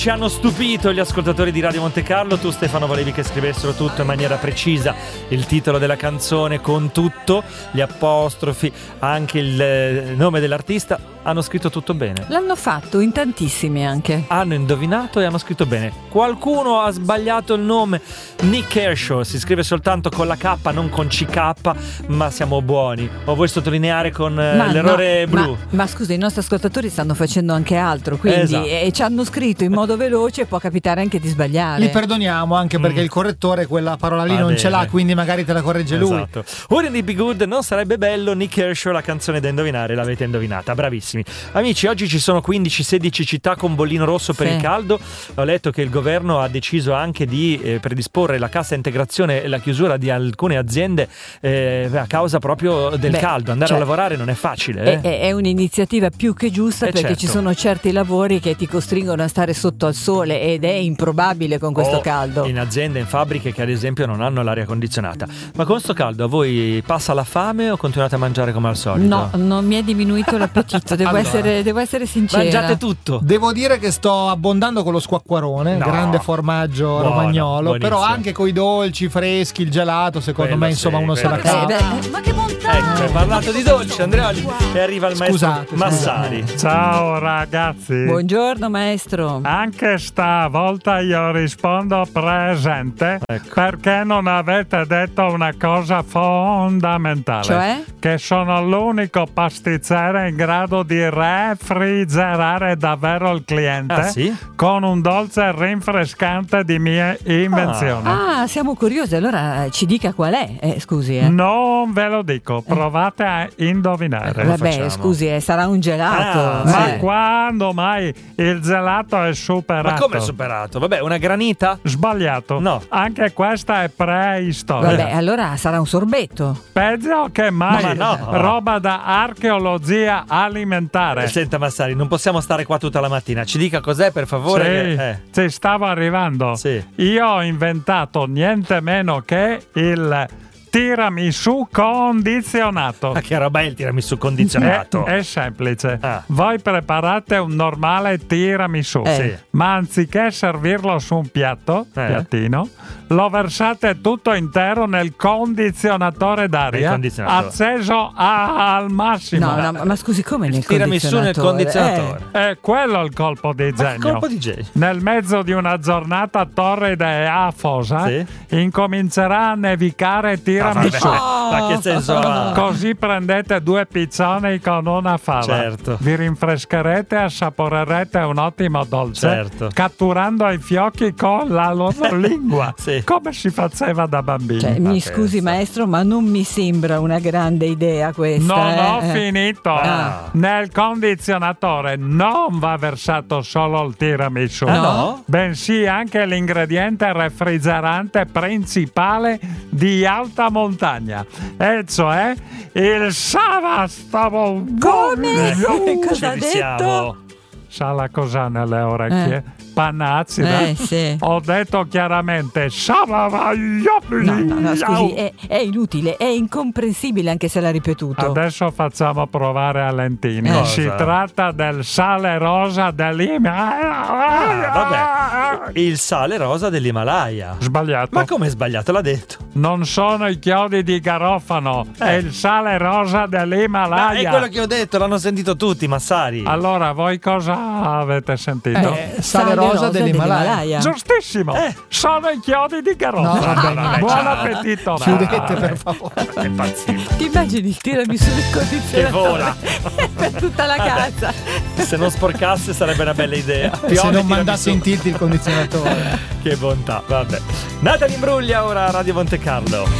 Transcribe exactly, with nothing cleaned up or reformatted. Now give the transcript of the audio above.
Ci hanno stupito gli ascoltatori di Radio Monte Carlo. Tu, Stefano, volevi che scrivessero tutto in maniera precisa, il titolo della canzone con tutto, gli apostrofi, anche il nome dell'artista. Hanno scritto tutto bene. L'hanno fatto in tantissimi anche. Hanno indovinato e hanno scritto bene. Qualcuno ha sbagliato il nome. Nick Kershaw si scrive soltanto con la K, non con C K, ma siamo buoni. O vuoi sottolineare con ma l'errore no, blu? Ma, ma scusa, i nostri ascoltatori stanno facendo anche altro, quindi esatto. e ci hanno scritto in modo veloce, può capitare anche di sbagliare. Li perdoniamo anche perché mm. il correttore quella parola lì Va non bene. ce l'ha, quindi magari te la corregge esatto. lui. Wouldn't It Be Good? Non sarebbe bello? Nick Kershaw, la canzone da indovinare, l'avete indovinata, bravissimi. Amici, oggi ci sono quindici sedici città con bollino rosso per sì. il caldo. Ho letto che il governo ha deciso anche di eh, predisporre la cassa integrazione e la chiusura di alcune aziende eh, a causa proprio del Beh, caldo. Andare cioè, a lavorare non è facile. Eh? È, è un'iniziativa più che giusta, eh perché certo. ci sono certi lavori che ti costringono a stare sotto al sole ed è improbabile con questo o caldo. In aziende, in fabbriche che ad esempio non hanno l'aria condizionata. Ma con sto caldo a voi passa la fame o continuate a mangiare come al solito? No, non mi è diminuito l'appetito, devo, allora, essere, devo essere sincera. Mangiate tutto. Devo dire che sto abbondando con lo squacquarone, No. grande formaggio Buono, romagnolo, buonissimo. però anche coi dolci freschi, il gelato, secondo Quello me insomma sì, uno se la quello cava. Eh, beh, Ma che bontà! Ecco, hai parlato di dolci, Andreoli, e arriva il maestro Scusate, Massari. Ciao ragazzi. buongiorno maestro. Anche stavolta io rispondo presente, Ecco. perché non avete detto una cosa fondamentale, Cioè? che sono l'unico pasticcere in grado di refrigerare davvero il cliente Ah, sì? con un dolce rinfrescante di mia invenzione. Ah, siamo curiosi, allora ci dica qual è. Eh, scusi, eh. Non ve lo dico, provate a indovinare. lo Vabbè, facciamo. scusi, eh, sarà un gelato. Ah, Ma sì. quando mai il gelato è superato? Ma come è superato? Vabbè, una granita? Sbagliato. No. Anche questa è preistorica. Vabbè, allora sarà un sorbetto. Peggio che mai. Ma no. Roba da archeologia alimentare. Eh, Senta Massari, non possiamo stare qua tutta la mattina. Ci dica cos'è, per favore. Sì, che- eh. ci stavo arrivando. Sì. Io ho inventato niente meno che il tiramisù condizionato. Ma che roba è il tiramisù condizionato? È, è semplice. Ah. Voi preparate un normale tiramisù, Eh. Sì. ma anziché servirlo su un piatto, Eh. piattino, lo versate tutto intero nel condizionatore Il d'aria, condizionatore. acceso a- al massimo. No, no, ma scusi, come nel Tiramisù nel condizionatore. È quello il colpo di Ma che genio. colpo di genio? Nel mezzo di una giornata torrida e afosa, Sì. incomincerà a nevicare Ah, tiramisù. vabbè, ma che senso ha? Così prendete due piccioni con una fava. Certo. Vi rinfrescherete e assaporerete un ottimo dolce, Certo. catturando i fiocchi con la loro lingua, Sì. come si faceva da bambini. Cioè, Ma mi pensa. scusi maestro, ma non mi sembra una grande idea questa. Non eh. ho Eh. finito. Ah. Nel condizionatore non va versato solo il tiramisù, Ah, no? bensì anche l'ingrediente refrigerante principale di alta montagna, e cioè il Savastavo. Come? Cosa ha Ci detto? siamo. Sa la cosa nelle orecchie? Eh. Panna acida? Eh, sì. Ho detto chiaramente No, no, no, scusi, è, è inutile, è incomprensibile anche se l'ha ripetuto. Adesso facciamo provare a Lentini. Cosa? Si tratta del sale rosa dell'Himalaya. Ah, vabbè. Il sale rosa dell'Himalaya. Sbagliato. Ma come è sbagliato? L'ha detto. Non sono i chiodi di garofano, è il sale rosa Ma dell'Himalaya. è quello che ho detto, l'hanno sentito tutti, Massari. Allora, voi cosa avete sentito? Eh, sale rosa dell'Himalaya. Giustissimo, Eh. sono i chiodi di garofano. No, vabbè, vabbè, Buon ciao. appetito. Chiudete per favore. È pazzesco. Ti immagini il tiramisù del Che condizionatore vola. per tutta la casa? Se non sporcasse sarebbe una bella idea. Se Piove non mandasse in tiramisù. tilt il condizionatore. Che bontà, vabbè. Natalie Imbruglia ora a Radio Monte Carlo.